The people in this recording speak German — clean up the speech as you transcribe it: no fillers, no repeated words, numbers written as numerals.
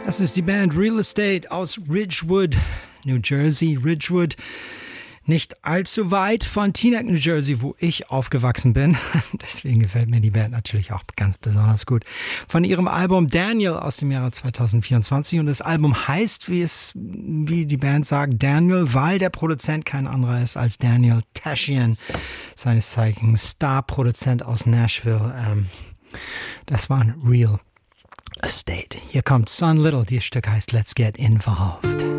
Das ist die Band Real Estate aus Ridgewood, New Jersey. Ridgewood, nicht allzu weit von Teaneck, New Jersey, wo ich aufgewachsen bin. Deswegen gefällt mir die Band natürlich auch ganz besonders gut. Von ihrem Album Daniel aus dem Jahre 2024. Und das Album heißt, wie die Band sagt, Daniel, weil der Produzent kein anderer ist als Daniel Tashian, seines Zeichens Star-Produzent aus Nashville. Das war ein Real Estate. Hier kommt Son Little, dieses Stück heißt Let's Get Involved.